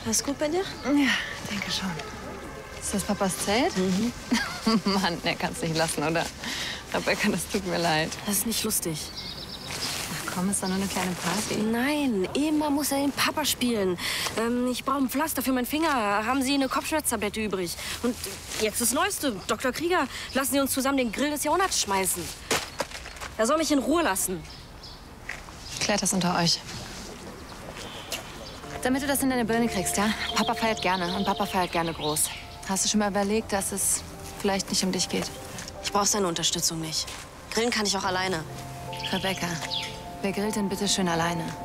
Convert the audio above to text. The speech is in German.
Alles gut bei dir? Ja, denke schon. Ist das Papas Zelt? Mhm. Mann, der kann's nicht lassen, oder? Rebecca, das tut mir leid. Das ist nicht lustig. Ach komm, ist doch nur eine kleine Party. Nein, immer muss er den Papa spielen. Ich brauche ein Pflaster für meinen Finger. Haben Sie eine Kopfschmerztablette übrig? Und jetzt das Neueste. Dr. Krieger, lassen Sie uns zusammen den Grill des Jahrhunderts schmeißen. Er soll mich in Ruhe lassen. Klärt das unter euch. Damit du das in deine Birne kriegst, ja? Papa feiert gerne und Papa feiert gerne groß. Hast du schon mal überlegt, dass es vielleicht nicht um dich geht? Ich brauche seine Unterstützung nicht. Grillen kann ich auch alleine. Rebecca, wer grillt denn bitte schön alleine?